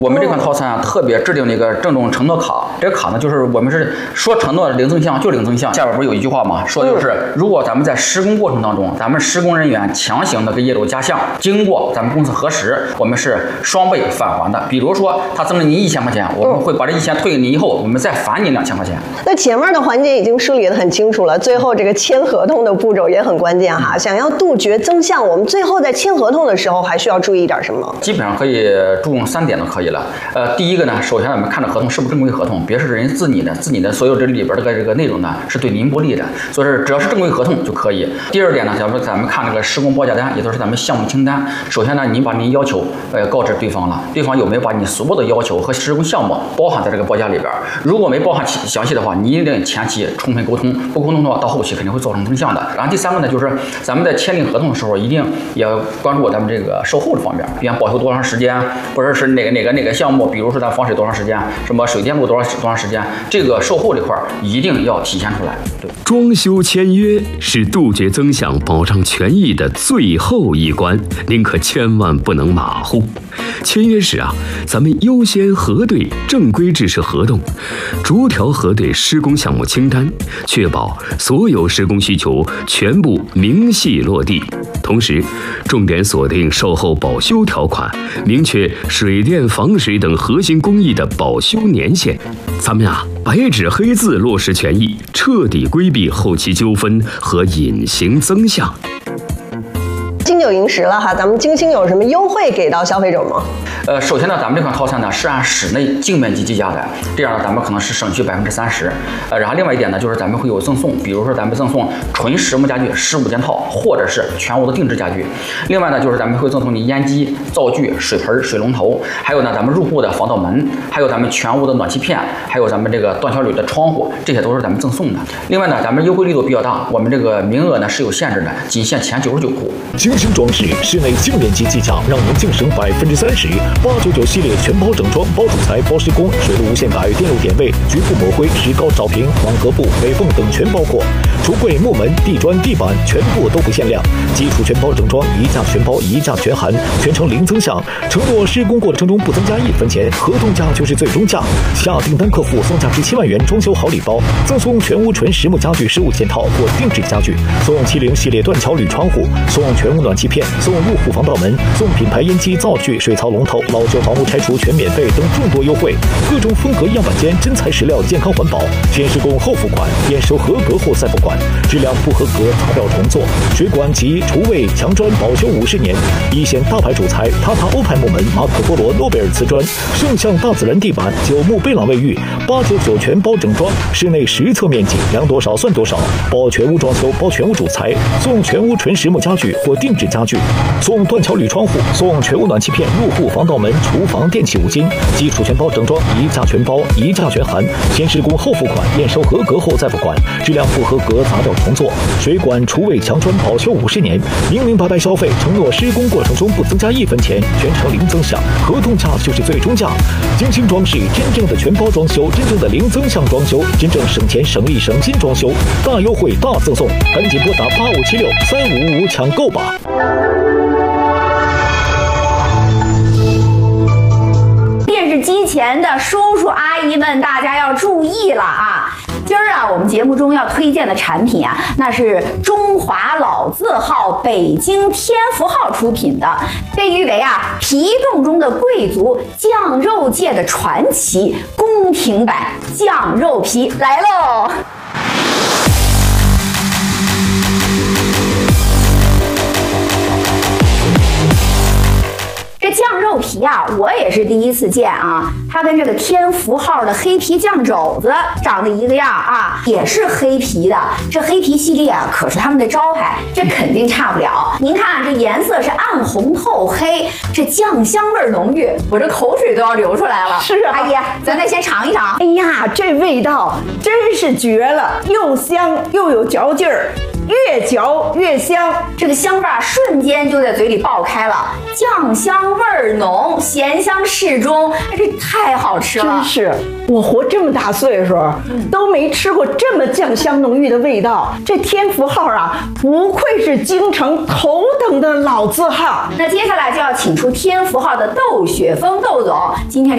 我们这款套餐啊，特别制定了一个郑重承诺卡。这个卡呢，就是我们是说承诺零增项就零增项。下边不是有一句话吗？说的就是，如果咱们在施工过程当中，咱们施工人员强行的给业主加项，经过咱们公司核实，我们是双倍返还的。比如说他增了你1000块钱，我们会把这1000退给你以后，我们再返你2000块钱。 那前面的环节已经梳理得很清楚了，最后这个签合同的步骤也很关键哈。想要杜绝增项，我们最后在签合同的时候还需要注意点什么？ 基本上可以注重3点就可以了。第一个呢，首先我们看着合同是不是正规合同，别是人自拟的所有这里边的这个内容呢是对您不利的，所以说只要是正规合同就可以。第二点呢，咱们看这个施工报价单，也就是咱们项目清单。首先呢，您把您要求告知对方了，对方有没有把你所有的要求和施工项目包含在这个报价里边？如果没包含详细的话，你一定前期充分沟通，不沟通的话，到后期肯定会造成增项的。然后第三个呢，就是咱们在签订合同的时候，一定也要关注咱们这个售后的方面，比方保修多长时间，或者是哪个项目，比如说咱防水多长时间，什么水电路多长时间，这个售后这块一定要体现出来。对， 装修签约是杜绝增项、保障权益的最后一关，您可千万不能马虎。签约时啊，咱们优先核对正规制式合同，逐条核对施工项目清单，确保所有施工需求全部明细落地。同时，重点锁定售后保修条款，明确水电、防水等核心工艺的保修年限。咱们白纸黑字落实权益，彻底规避后期纠纷和隐形增项。 金九银十了哈，咱们京星有什么优惠给到消费者吗？ 首先呢，咱们这款套餐呢是按室内净面积计价的，这样呢咱们可能是省去30%。然后另外一点呢，就是咱们会有赠送，比如说咱们赠送纯实木家具15件套，或者是全屋的定制家具。另外呢，就是咱们会赠送你烟机、灶具、水盆、水龙头，还有呢咱们入户的防盗门，还有咱们全屋的暖气片，还有咱们这个断桥铝的窗户，这些都是咱们赠送的。另外呢，咱们优惠力度比较大，我们这个名额呢是有限制的，仅限前99户。 精心装饰室内净面积计价，让您净省30%。899系列全包整装，包主材、包施工，水路无限改，电路点位、局部抹灰、石膏照平、网格布、美缝等全包括。橱柜、木门、地砖、地板全部都不限量。基础全包整装，一价全包，一价全含，全程零增项。承诺施工过程中不增加1分钱，合同价就是最终价。下订单客户送价值7万元装修好礼包，赠送全屋纯实木家具15件套或定制家具，送70系列断桥铝窗户，送全屋暖气片，送入户防盗门，送品牌烟机、灶具、水槽龙头、老旧房屋拆除全免费等众多优惠，各种风格样板间真材实料，健康环保，先施工后付款，验收合格后再付款，质量不合格砸掉重做。水管及厨卫墙砖保修50年，一线大牌主材塔塔欧派木门、马可波罗诺贝尔瓷砖，圣象大自然地板、9木贝朗卫浴，899全包整装，室内实测面积量多少算多少，包全屋装修，包全屋主材，送全屋纯实木家具或定制家具，送断桥铝窗户，送全屋暖气片、入户防盗门、厨房电器5金，基础全包整装，一价全包，一价全含，先施工后付款，验收合格后再付款，质量不合格砸掉重做。水管、厨卫、墙砖保修50年，明明白白消费，承诺施工过程中不增加1分钱，全程零增项，合同价就是最终价。精心装饰，真正的全包装修，真正的零增项装修，真正省钱省力省心装修，大优惠大赠送，赶紧拨打85763555抢购吧。 电视机前的叔叔阿姨们，大家要注意了啊！今儿啊，我们节目中要推荐的产品啊，那是中华老字号北京天福号出品的，被誉为啊皮冻中的贵族，酱肉界的传奇，宫廷版酱肉皮来喽！这酱肉皮啊，我也是第一次见啊。它跟这个天福号的黑皮酱肘子长得一个样啊，也是黑皮的。这黑皮系列啊，可是他们的招牌，这肯定差不了。您看这颜色是暗红透黑，这酱香味浓郁，我这口水都要流出来了。 是啊， 阿姨，咱再先尝一尝。 哎呀，这味道真是绝了，又香又有嚼劲儿。越嚼越香， 这个香味儿瞬间就在嘴里爆开了，酱香味儿浓，咸香适中，这太好吃了！ 真是，我活这么大岁数，都没吃过这么酱香浓郁的味道。这天福号啊，不愧是京城头等的老字号。 那接下来就要请出天福号的窦雪峰窦总，今天